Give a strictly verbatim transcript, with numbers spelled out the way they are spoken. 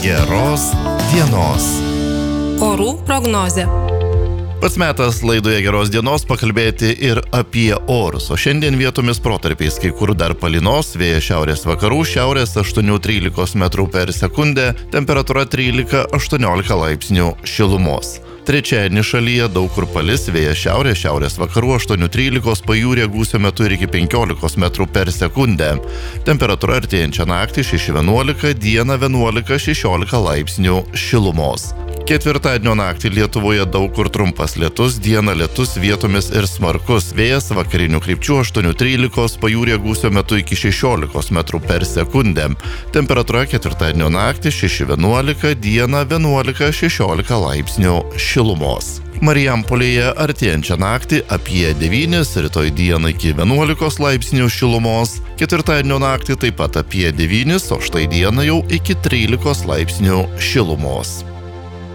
Geros dienos. Orų prognozė. Pats metas laidoje Geros dienos pakalbėti ir apie orus, o šiandien vietomis protarpiais kai kur dar palynos, vėjas šiaurės vakarų, šiaurės aštuoni trylika metrų per sekundę, temperatūra trylika aštuoniolika laipsnių šilumos. Trečiadienį šalyje daug kur palis, vėjas šiaurės, šiaurės vakarų aštuoni trylika, pajūryje gūsių metu ir iki penkiolikos metrų per sekundę. Temperatūra artėjančią naktį šeši vienuolika, dieną vienuolika šešiolika laipsnių šilumos. Ketvirtadienio naktį Lietuvoje daug kur trumpas lietus, dieną lietus vietomis ir smarkus, vėjas vakarinių krypčių aštuoni trylika, pajūryje gūsių metu iki šešiolikos metrų per sekundę. Temperatūra ketvirtadienio naktį šeši vienuolika, dieną vienuolika šešiolika laipsnių šilumos. Marijampolėje artėjančią naktį apie devynis, rytoj dieną iki vienuolikos laipsnių šilumos, ketvirtadienio naktį taip pat apie devynis, o štai dieną jau iki trylikos laipsnių šilumos.